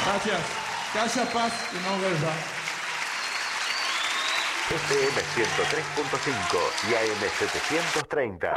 Gracias. Que haya paz y no guerra. FM 103.5 y AM 730.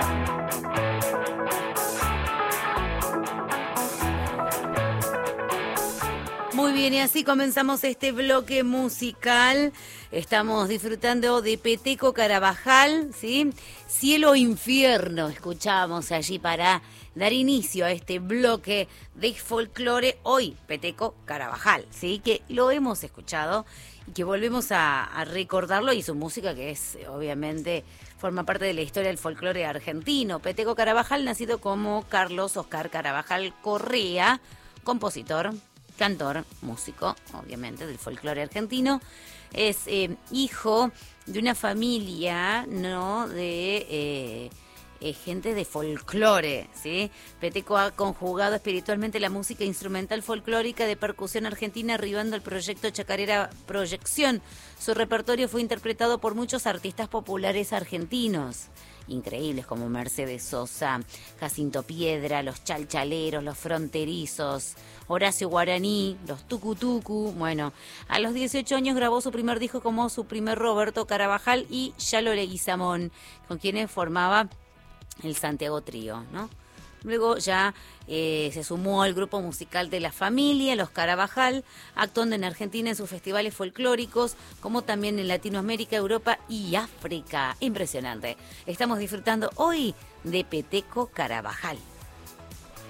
Muy bien, y así comenzamos este bloque musical. Estamos disfrutando de Peteco Carabajal, ¿sí? Cielo o Infierno, escuchamos allí para dar inicio a este bloque de folclore. Hoy, Peteco Carabajal, ¿sí? Que lo hemos escuchado y que volvemos a recordarlo, y su música que es, obviamente, forma parte de la historia del folclore argentino. Peteco Carabajal, nacido como Carlos Oscar Carabajal Correa, compositor, cantor, músico, obviamente, del folclore argentino. Es hijo de una familia, ¿no?, de gente de folclore, ¿sí? Peteco ha conjugado espiritualmente la música instrumental folclórica de percusión argentina, arribando al proyecto Chacarera Proyección. Su repertorio fue interpretado por muchos artistas populares argentinos increíbles como Mercedes Sosa, Jacinto Piedra, los Chalchaleros, los Fronterizos, Horacio Guaraní, los Tucutucu. Bueno, a los 18 años grabó su primer disco como su primer Roberto Carabajal y Yalo Leguizamón, con quienes formaba el Santiago Trío, ¿no? Luego ya se sumó al grupo musical de la familia, los Carabajal, actuando en Argentina en sus festivales folclóricos, como también en Latinoamérica, Europa y África. Impresionante. Estamos disfrutando hoy de Peteco Carabajal.